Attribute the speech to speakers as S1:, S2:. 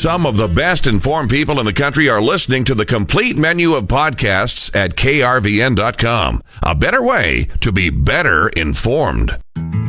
S1: Some of the best informed people in the country are listening to the complete menu of podcasts at krvn.com. A better way to be better informed.